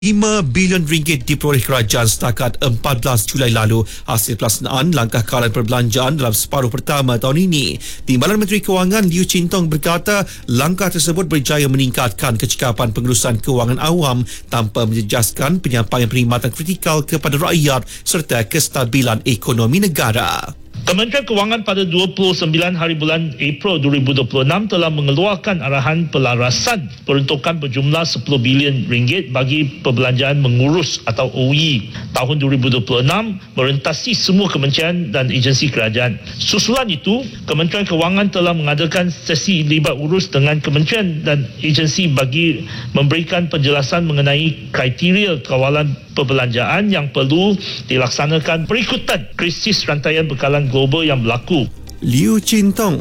RM5 bilion diperoleh kerajaan setakat 14 Julai lalu hasil pelaksanaan langkah kawalan perbelanjaan dalam separuh pertama tahun ini. Timbalan Menteri Kewangan Liu Chin Tong berkata langkah tersebut berjaya meningkatkan kecekapan pengurusan kewangan awam tanpa menjejaskan penyampaian perkhidmatan kritikal kepada rakyat serta kestabilan ekonomi negara. Kementerian Kewangan pada 29 hari bulan April 2026 telah mengeluarkan arahan pelarasan peruntukan berjumlah 10 bilion ringgit bagi perbelanjaan mengurus atau OE tahun 2026 merentasi semua kementerian dan agensi kerajaan. Susulan itu, Kementerian Kewangan telah mengadakan sesi libat urus dengan kementerian dan agensi bagi memberikan penjelasan mengenai kriteria kawalan perbelanjaan yang perlu dilaksanakan berikutan krisis rantaian bekalan global yang berlaku. Liu Chin Tong.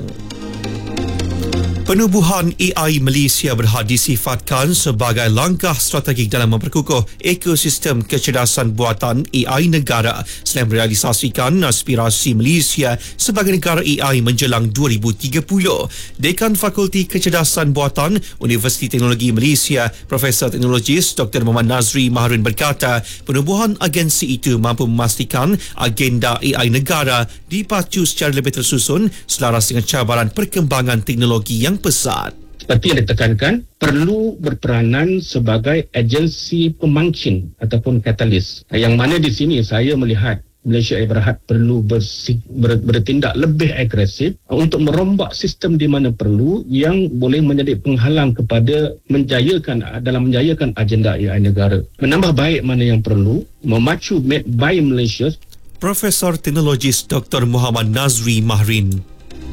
Penubuhan AI Malaysia berhad disifatkan sebagai langkah strategik dalam memperkukuh ekosistem kecerdasan buatan AI negara selain merealisasikan aspirasi Malaysia sebagai negara AI menjelang 2030. Dekan Fakulti Kecerdasan Buatan Universiti Teknologi Malaysia, Profesor Teknologis Dr. Muhammad Nazri Mahrin berkata, penubuhan agensi itu mampu memastikan agenda AI negara dipacu secara lebih tersusun selaras dengan cabaran perkembangan teknologi yang pesat. Seperti yang ditekankan, perlu berperanan sebagai agensi pemangkin ataupun katalis. Yang mana di sini saya melihat Malaysia Berhad perlu bertindak lebih agresif untuk merombak sistem di mana perlu yang boleh menjadi penghalang kepada menjayakan agenda AI negara. Menambah baik mana yang perlu, memacu Made by Malaysia. Profesor Teknologis Dr. Muhammad Nazri Mahrin.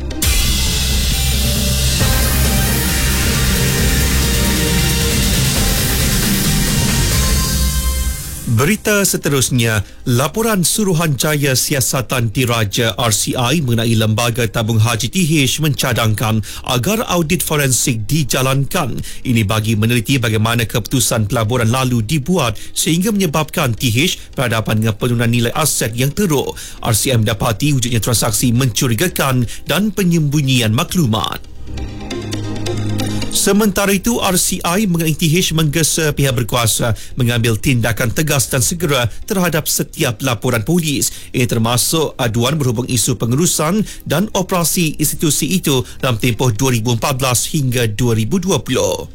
Berita seterusnya, laporan Suruhanjaya Siasatan Diraja RCI mengenai Lembaga Tabung Haji TH mencadangkan agar audit forensik dijalankan. Ini bagi meneliti bagaimana keputusan pelaburan lalu dibuat sehingga menyebabkan TH berhadapan dengan penurunan nilai aset yang teruk. RCI mendapati wujudnya transaksi mencurigakan dan penyembunyian maklumat. Sementara itu, RCI mengenai TH menggesa pihak berkuasa mengambil tindakan tegas dan segera terhadap setiap laporan polis. Ini termasuk aduan berhubung isu pengurusan dan operasi institusi itu dalam tempoh 2014 hingga 2020.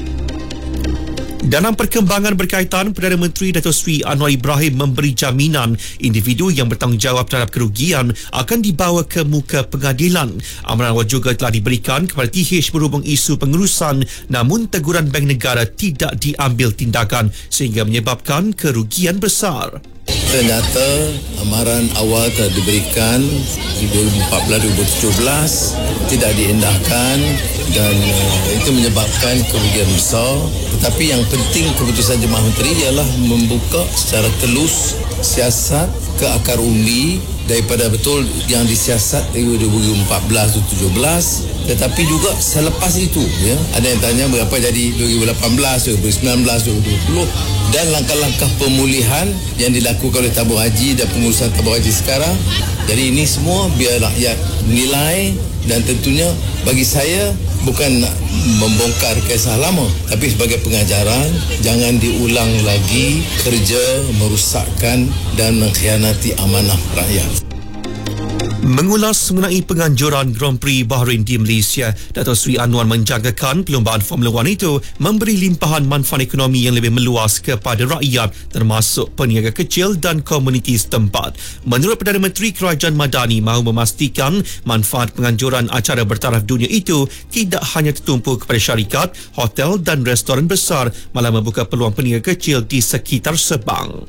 Dalam perkembangan berkaitan, Perdana Menteri Dato' Sri Anwar Ibrahim memberi jaminan individu yang bertanggungjawab terhadap kerugian akan dibawa ke muka pengadilan. Amaran awal juga telah diberikan kepada TH berhubung isu pengurusan, namun teguran Bank Negara tidak diambil tindakan sehingga menyebabkan kerugian besar. Ternyata amaran awal telah diberikan di 2014-2017 tidak diendahkan dan itu menyebabkan kerugian besar. Tetapi yang penting keputusan Jemaah Menteri ialah membuka secara telus siasat ke akar umbi daripada betul yang disiasat dari 2014-2017, tetapi juga selepas itu ada yang tanya berapa jadi 2018, 2019, 2020 dan langkah-langkah pemulihan yang dilakukan oleh tabung haji dan pengurusan tabung haji sekarang. Jadi ini semua biar rakyat nilai dan tentunya bagi saya bukan nak membongkar kisah lama, tapi sebagai pengajaran jangan diulang lagi kerja merosakkan dan mengkhianati amanah rakyat. Mengulas mengenai penganjuran Grand Prix Bahrain di Malaysia, Dato' Sri Anwar menjangkakan perlombaan Formula 1 itu memberi limpahan manfaat ekonomi yang lebih meluas kepada rakyat termasuk peniaga kecil dan komuniti setempat. Menurut Perdana Menteri, Kerajaan Madani mahu memastikan manfaat penganjuran acara bertaraf dunia itu tidak hanya tertumpu kepada syarikat, hotel dan restoran besar, malah membuka peluang peniaga kecil di sekitar Sabang.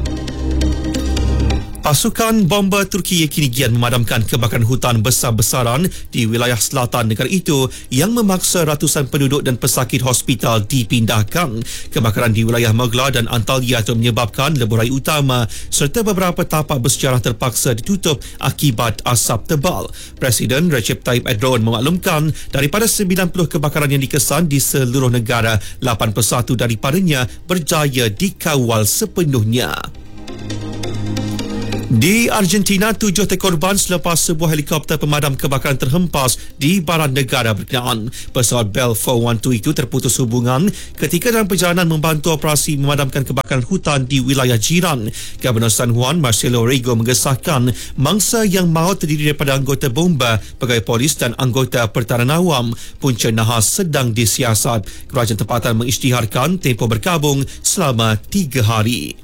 Pasukan bomba Turki kini giat memadamkan kebakaran hutan besar-besaran di wilayah selatan negara itu yang memaksa ratusan penduduk dan pesakit hospital dipindahkan. Kebakaran di wilayah Mogla dan Antalya itu menyebabkan lebuh raya utama serta beberapa tapak bersejarah terpaksa ditutup akibat asap tebal. Presiden Recep Tayyip Erdogan memaklumkan daripada 90 kebakaran yang dikesan di seluruh negara, 81 daripadanya berjaya dikawal sepenuhnya. Di Argentina, 7 korban selepas sebuah helikopter pemadam kebakaran terhempas di barat negara berkenaan. Pesawat Bell 412 itu terputus hubungan ketika dalam perjalanan membantu operasi memadamkan kebakaran hutan di wilayah jiran. Gubernur San Juan, Marcelo Rego, mengesahkan mangsa yang maut terdiri daripada anggota bomba, pegawai polis dan anggota pertahanan awam. Punca nahas sedang disiasat. Kerajaan tempatan mengisytiharkan tempoh berkabung selama 3 hari.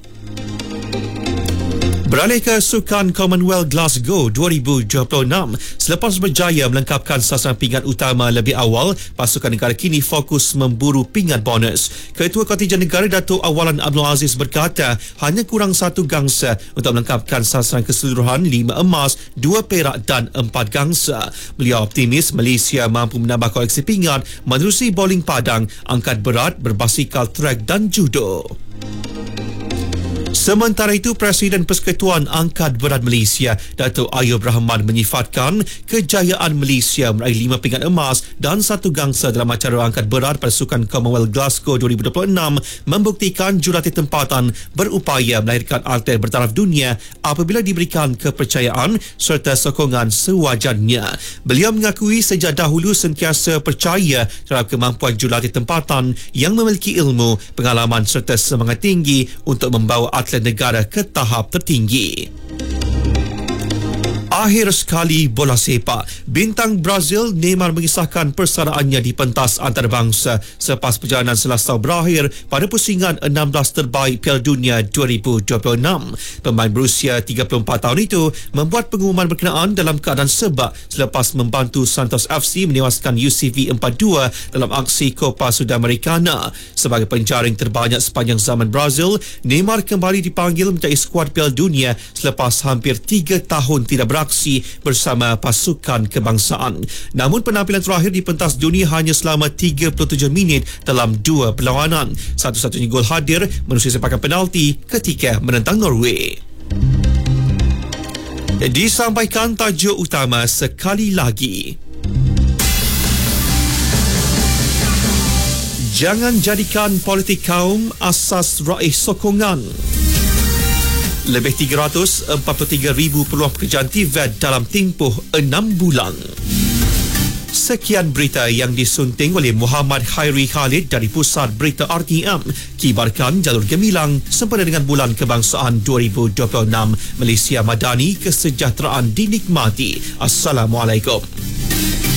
Beralih ke Sukan Commonwealth Glasgow 2026, selepas berjaya melengkapkan sasaran pingat utama lebih awal, pasukan negara kini fokus memburu pingat bonus. Ketua Kontijen Negara Datuk Awalan Abdul Aziz berkata hanya kurang 1 gangsa untuk melengkapkan sasaran keseluruhan 5 emas, 2 perak dan 4 gangsa. Beliau optimis Malaysia mampu menambah koleksi pingat menerusi bowling padang, angkat berat, berbasikal trek dan judo. Sementara itu, Presiden Persekutuan Angkat Berat Malaysia, Datuk Ayub Rahman, menyifatkan kejayaan Malaysia meraih 5 pingat emas dan 1 gangsa dalam acara angkat berat pada Sukan Commonwealth Glasgow 2026 membuktikan jurulatih tempatan berupaya melahirkan atlet bertaraf dunia apabila diberikan kepercayaan serta sokongan sewajarnya. Beliau mengakui sejak dahulu sentiasa percaya terhadap kemampuan jurulatih tempatan yang memiliki ilmu, pengalaman serta semangat tinggi untuk membawa atlet negara ke tahap tertinggi. Akhir sekali bola sepak. Bintang Brazil Neymar mengisahkan persaraannya di pentas antarabangsa selepas perjalanan Selasa berakhir pada pusingan 16 terbaik Piala Dunia 2026. Pemain berusia 34 tahun itu membuat pengumuman berkenaan dalam keadaan sebab selepas membantu Santos FC menewaskan UCV 4-2 dalam aksi Copa Sudamericana. Sebagai penjaring terbanyak sepanjang zaman Brazil, Neymar kembali dipanggil menjadi skuad Piala Dunia selepas hampir 3 tahun tidak beraksi bersama pasukan kebangsaan. Namun penampilan terakhir di pentas dunia hanya selama 37 minit dalam 2 perlawanan. Satu-satunya gol hadir menerusi sepakan penalti ketika menentang Norway. Disampaikan tajuk utama sekali lagi. Jangan jadikan politik kaum asas raih sokongan. Lebih 343,000 peluang pekerjaan TVET dalam tempoh 6 bulan. Sekian berita yang disunting oleh Muhammad Khairi Khalid dari Pusat Berita RTM. Kibarkan jalur gemilang sempena dengan Bulan Kebangsaan 2026. Malaysia Madani, kesejahteraan dinikmati. Assalamualaikum.